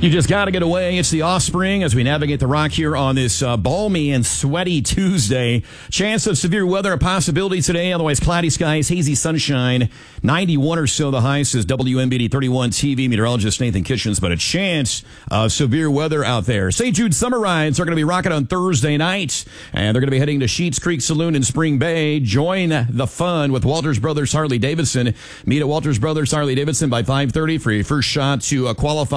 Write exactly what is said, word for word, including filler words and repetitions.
You just got to get away. It's the Offspring as we navigate the rock here on this uh, balmy and sweaty Tuesday. Chance of severe weather, a possibility today. Otherwise, cloudy skies, hazy sunshine. ninety-one or so the high, says W M B D thirty-one T V meteorologist Nathan Kitchens. But a chance of severe weather out there. Saint Jude Summer Rides are going to be rocking on Thursday night. And they're going to be heading to Sheets Creek Saloon in Spring Bay. Join the fun with Walters Brothers Harley Davidson. Meet at Walters Brothers Harley Davidson by five thirty for your first shot to uh, qualify